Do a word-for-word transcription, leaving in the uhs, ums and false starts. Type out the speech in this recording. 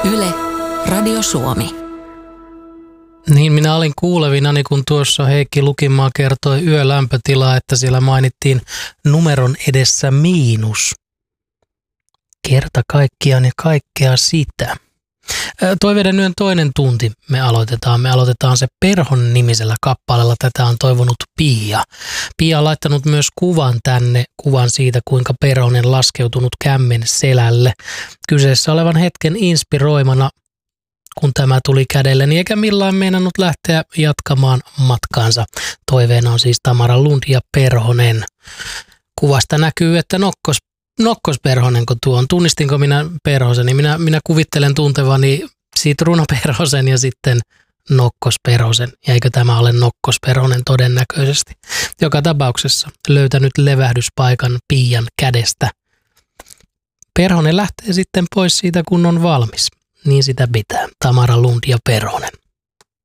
Yle, Radio Suomi. Niin minä olin kuulevinani, kun tuossa Heikki Lukimaa kertoi yölämpötilaa, että siellä mainittiin numeron edessä miinus. Kerta kaikkiaan ja kaikkea sitä. Toiveiden yön toinen tunti me aloitetaan. Me aloitetaan se Perhon nimisellä kappaleella. Tätä on toivonut Pia. Pia on laittanut myös kuvan tänne, kuvan siitä, kuinka Perhonen laskeutunut kämmen selälle. Kyseessä olevan hetken inspiroimana, kun tämä tuli kädelleni, eikä millään meinannut lähteä jatkamaan matkaansa. Toiveena on siis Tamara Lund ja Perhonen. Kuvasta näkyy, että nokkos Nokkos Perhonen, kun tuon. Tunnistinko minä Perhosen, niin minä, minä kuvittelen tuntevani siitä Runo Perhosen ja sitten Nokkos Perhosen. Ja eikö tämä ole Nokkos Perhonen todennäköisesti? Joka tapauksessa löytänyt levähdyspaikan Pian kädestä. Perhonen lähtee sitten pois siitä, kun on valmis. Niin sitä pitää. Tamara Lund ja Perhonen.